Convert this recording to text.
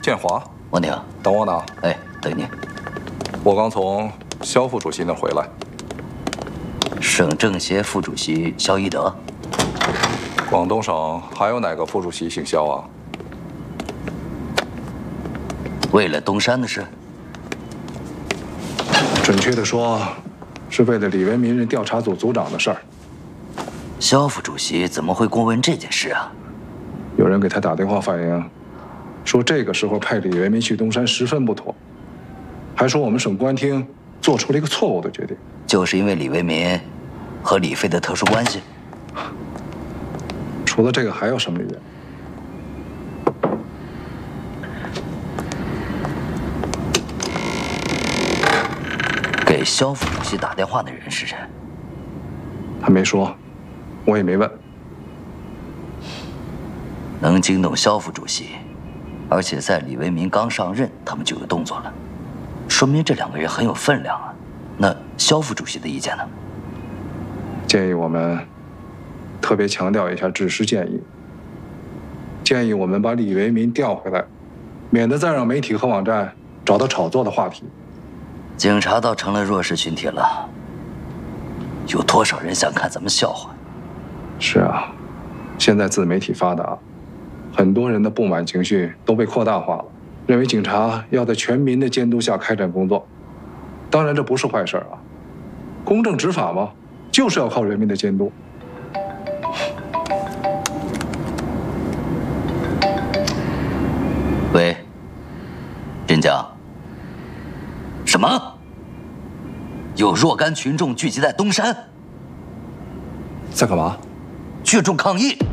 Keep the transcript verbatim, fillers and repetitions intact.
建华， 王宁， 等我呢。 哎，等你。 我刚从肖副主席那回来。 省政协副主席肖一德。 广东省还有哪个副主席姓肖啊？ 为了东山的事？ 准确的说，是为了李文民任调查组组长的事儿。 肖副主席怎么会过问这件事啊？ 有人给他打电话反映，说这个时候派李文民去东山十分不妥，还说我们省公安厅做出了一个错误的决定。 就是因为李为民和李飞的特殊关系。 除了这个，还有什么理由？ 给肖副主席打电话的人是谁？ 他没说，我也没问。 能惊动肖副主席，而且在李为民刚上任，他们就有动作了，说明这两个人很有分量啊。那肖副主席的意见呢？ 建议我们特别强调一下致师建议，建议我们把李为民调回来，免得再让媒体和网站找到炒作的话题。 警察倒成了弱势群体了，有多少人想看咱们笑话？ 是啊，现在自媒体发达，很多人的不满情绪都被扩大化了，认为警察要在全民的监督下开展工作。当然，这不是坏事啊，公正执法嘛，就是要靠人民的监督。 喂，镇江。什么？有若干群众聚集在东山， 在干嘛？ 聚众抗议。